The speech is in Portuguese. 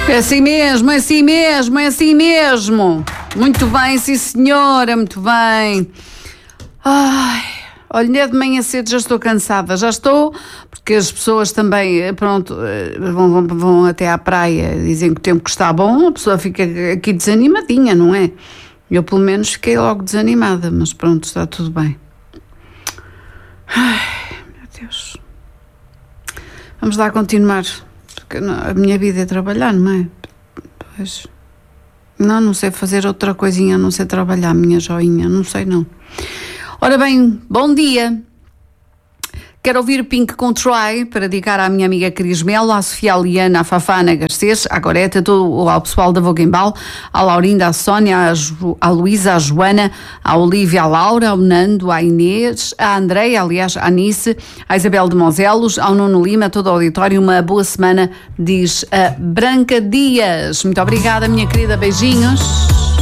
É assim mesmo, é assim mesmo, é assim mesmo. Muito bem, sim senhora, muito bem. Ai, olha, de manhã cedo já estou cansada, já estou, porque as pessoas também, pronto, vão até à praia, dizem que o tempo que está bom, a pessoa fica aqui desanimadinha, não é? Eu pelo menos fiquei logo desanimada, mas pronto, está tudo bem. Ai, meu Deus. Vamos lá continuar, porque a minha vida é trabalhar, não é? Pois. Não sei fazer outra coisinha a não ser trabalhar, minha joinha, não sei não. Ora bem, bom dia. Quero ouvir Pink com Try para dedicar à minha amiga Cris Melo, à Sofia Liana, à Fafana Garcês, à Goreta, ao pessoal da Voguembal, à Laurinda, à Sónia, à Luísa, à Joana, à Olívia, à Laura, ao Nando, à Inês, à Andreia, aliás, à Nice, à Isabel de Moselos, ao Nuno Lima, a todo o auditório. Uma boa semana, diz a Branca Dias. Muito obrigada, minha querida, beijinhos.